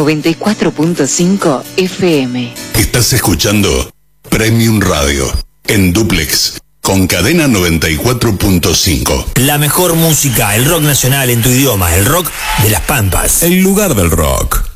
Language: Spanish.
94.5 FM. Estás escuchando Premium Radio en Duplex con Cadena 94.5. La mejor música, el rock nacional en tu idioma, el rock de las Pampas. El lugar del rock.